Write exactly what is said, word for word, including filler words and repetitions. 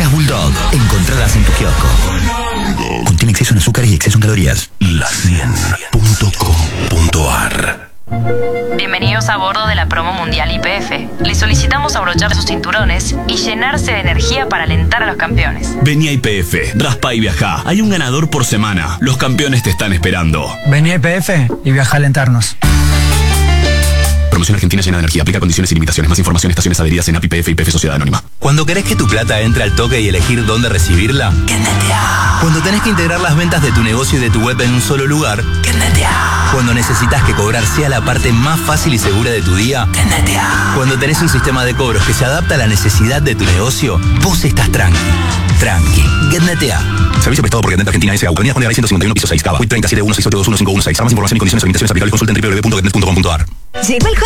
Gallinas Bulldog. Encontradas en tu kiosco. Contiene exceso en azúcares y exceso en calorías. La cien punto com punto ar. Bienvenidos a bordo de la promo mundial Y P F. Les solicitamos abrochar sus cinturones y llenarse de energía para alentar a los campeones. Vení a Y P F, raspa y viajá. Hay un ganador por semana. Los campeones te están esperando. Vení a Y P F y viaja a alentarnos. Promoción argentina llena de energía. Aplica condiciones y limitaciones. Más información, estaciones adheridas en A P I P F y P F Sociedad Anónima. Cuando querés que tu plata entre al toque y elegir dónde recibirla, Knetea. Cuando tenés que integrar las ventas de tu negocio y de tu web en un solo lugar, Knetea. Cuando necesitas que cobrar sea la parte más fácil y segura de tu día, Knetea. Cuando tenés un sistema de cobros que se adapta a la necesidad de tu negocio, vos estás tranqui. Tranqui. Knetea. Servicio prestado por Getnet Argentina S A. Ucrania Juan de ciento cincuenta y uno piso seis Cava. treinta y siete uno seis ocho dos uno cinco uno seis. Para más información y condiciones habilitaciones aplicables consulta en doble u doble u doble u punto getnet punto com punto ar. Llegó el